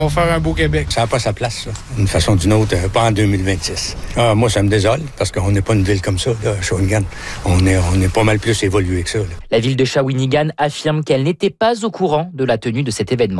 On va faire un beau Québec. Ça n'a pas sa place, ça. D'une façon ou d'une autre, pas en 2026. Moi, ça me désole, parce qu'on n'est pas une ville comme ça, là, Shawinigan. On est pas mal plus évolué que ça, là. La ville de Shawinigan affirme qu'elle n'était pas au courant de la tenue de cet événement.